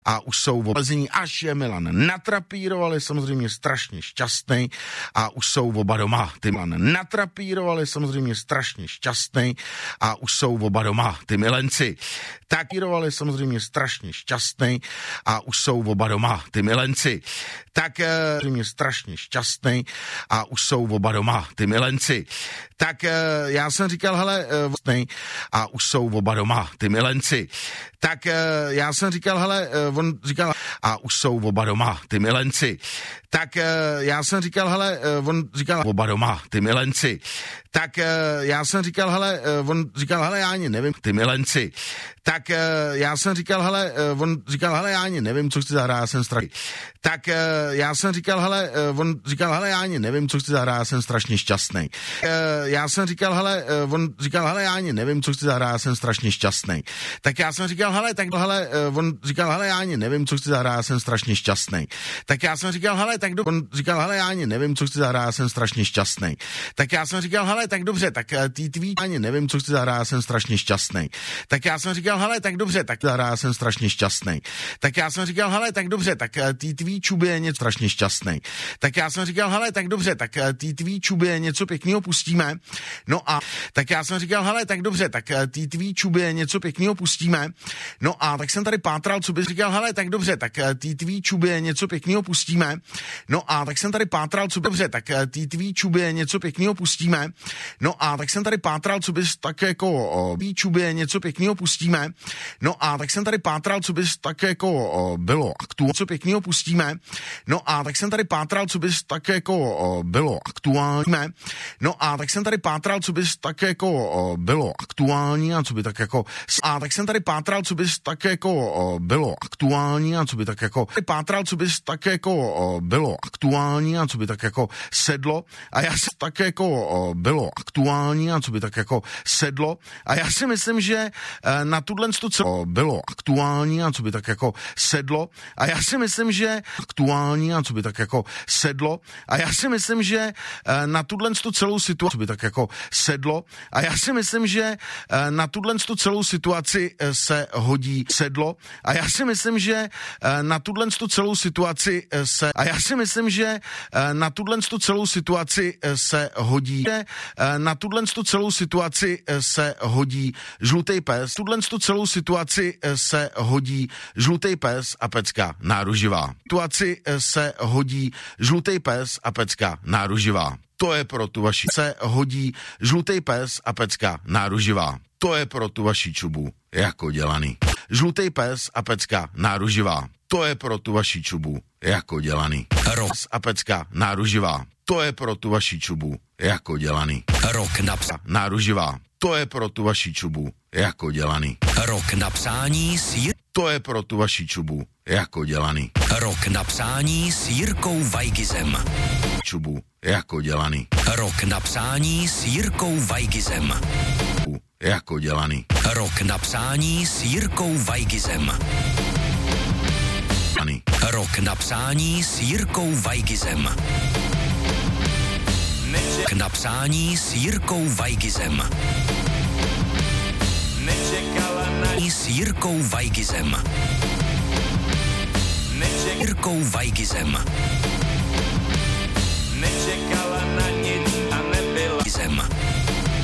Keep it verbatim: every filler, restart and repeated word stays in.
a už jsou v oblezení, až je Milan natrapíroval, je samozřejmě strašně šťastný a už jsou oba doma. Ty Milan natrapíroval, je samozřejmě strašně šťastný a už jsou oba doma. Ty milenci tak píroval, je samozřejmě strašně šťastný a už jsou oba doma. Ty milenci tak samozřejmě strašně šťastný a už jsou oba doma. Ty milenci tak já jsem říkal, hele, vlastně a už jsou oba doma. Ty milenci tak já jsem říkal, hele, on říkal, a už jsou oba doma, ty milenci. Tak já jsem říkal, hele, on říkal, oba doma, ty milenci. Tak já jsem říkal, hele, on říkal, hele, já ani nevím, ty milenci. Tak já jsem říkal, hele, on říkal, hele, já ani nevím, co chci zahrát, já jsem strašně. Tak já jsem říkal, hele, on říkal, hele, já ani nevím, co chci zahrát, já jsem strašně šťastný. Já jsem říkal, hele, on říkal, hele, já ani nevím, co chci zahrát, já jsem strašně šťastný. Tak já jsem říkal, hele, tak hele, on říkal, hele, já ani nevím, co chci zahrát, já jsem strašně šťastný. Tak já jsem říkal, hele, tak do... on říkal, hele, já ani nevím, co chci zahrát, já jsem strašně šťastný. Tak já jsem říkal, hele, tak dobře, tak ty tvý ani nevím, co chci zahrát, já jsem strašně šťastný. Tak já jsem říkal, hele, tak dobře, tak zahrát, já jsem strašně šťastný. Tak já jsem říkal, hele, tak dobře, tak ty tvý čuby je něco strašně šťastný. Tak já jsem říkal, hele, tak dobře, tak ty tvý čuby je něco pěkného pustíme. No a tak já jsem říkal, hele, tak dobře, tak ty tvý čuby je něco pěkného pustíme. No a tak jsem tady pátral, co bys říkal, hele, tak dobře, tak ty tvý čuby je něco pěkného pustíme. No a tak jsem tady pátral, co dobře, tak ty tvý čuby je něco pěkného pustíme. No a tak jsem tady pátral, co bys tak jako tvý čuby je něco pěkného pustíme. No a tak jsem tady pátral, co bys tak jako bylo aktuálně, co pěkného pustíme. No a tak jsem tady pátral, co bys tak jako bylo aktuální. No a tak jsem tady pátral, co bys tak jako bylo aktuální a co by tak jako a tak jsem tady pátral, co bys tak jako bylo aktuální a co by tak jako pátral, co bys tak jako bylo aktuální a co by tak jako sedlo a já si tak jako bylo aktuální a co by tak jako sedlo a já si myslím, že na tuhle tu celo bylo aktuální a co by tak jako sedlo a já si myslím, že aktuální a co by tak jako sedlo a já si myslím, že na tuhle tu celou situaci by tak jako sedlo a já si myslím, že na tuhle tu celou situaci se hodí sedlo a já si myslím, že na tuhle tu celou situaci se a já si myslím, že na tuhle tu celou situaci se hodí na tuhle tu celou situaci se hodí žlutý pes, tuhle tu celou situaci se hodí žlutý pes a pecka náruživá. Situaci se hodí žlutý pes a pecka náruživá. To je pro tu vaši se hodí žlutý pes a pecka náruživá. To je pro tu vaši čubu jako dělaný. Žlutý pes a pecka náruživá. To je pro tu vaši čubu jako dělaný. Roz a pecka náruživá. To je pro tu vaši čubu jako dělaný. Rok na psa náruživá. To je pro tu vaši čubu jako dělaný. Rok na psání sír. To je pro tu vaši čubu jako dělaný. Rok na psání s Jirkou Vajgizem. Čubu jako dělaný. Rok na psání s Jirkou Vajgizem. Jako dělaný. Rok na psání s Jirkou Vajgizem. Rok na psání s Jirkou Vajgizem. Rok na psání s Jirkou Vajgizem. S Jirkou Vajgizem. Jirkou Vajgizem.